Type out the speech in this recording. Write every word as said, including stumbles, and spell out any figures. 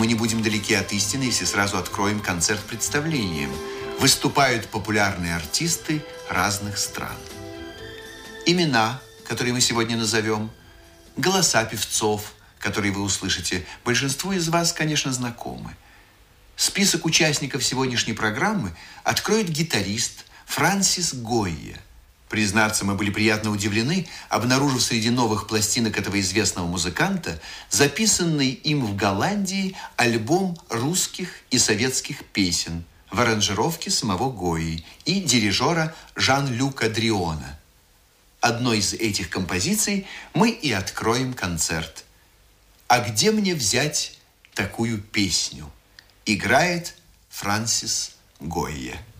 Мы не будем далеки от истины, если сразу откроем концерт представлением. Выступают популярные артисты разных стран. Имена, которые мы сегодня назовем, голоса певцов, которые вы услышите, большинству из вас, конечно, знакомы. Список участников сегодняшней программы откроет гитарист Франсис Гойя. Признаться, мы были приятно удивлены, обнаружив среди новых пластинок этого известного музыканта записанный им в Голландии альбом русских и советских песен в аранжировке самого Гойи и дирижера Жан-Люка Дриона. Одной из этих композиций мы и откроем концерт. «А где мне взять такую песню?» Играет Франсис Гойя.